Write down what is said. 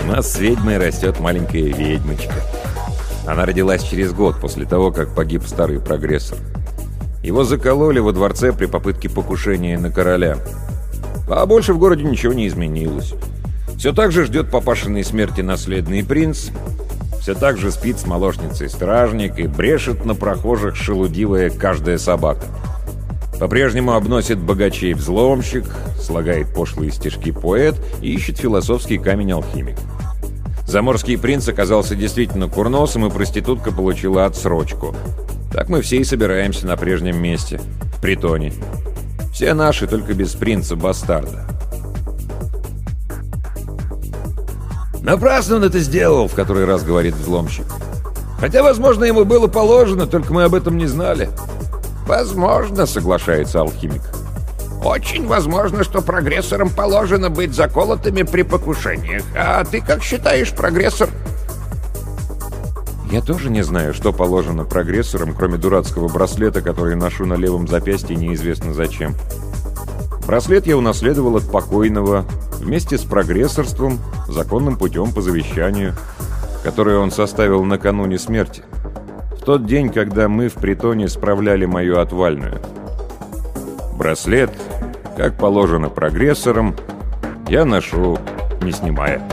У нас с ведьмой растет маленькая ведьмочка. Она родилась через год после того, как погиб старый прогрессор. Его закололи во дворце при попытке покушения на короля. А больше в городе ничего не изменилось. Все так же ждет папашиной смерти наследный принц, все так же спит с молочницей стражник и брешет на прохожих шелудивая каждая собака. По-прежнему обносит богачей взломщик, слагает пошлые стишки поэт и ищет философский камень алхимик. Заморский принц оказался действительно курносом, и проститутка получила отсрочку. Так мы все и собираемся на прежнем месте, в притоне. Все наши, только без принца-бастарда. «Напрасно он это сделал», — в который раз говорит взломщик. «Хотя, возможно, ему было положено, только мы об этом не знали». «Возможно», — соглашается алхимик. «Очень возможно, что прогрессорам положено быть заколотыми при покушениях. А ты как считаешь, прогрессор?» Я тоже не знаю, что положено прогрессорам, кроме дурацкого браслета, который ношу на левом запястье неизвестно зачем. Браслет я унаследовал от покойного вместе с прогрессорством, законным путем по завещанию, которое он составил накануне смерти, в тот день, когда мы в притоне справляли мою отвальную. Браслет, как положено прогрессорам, я ношу, не снимая.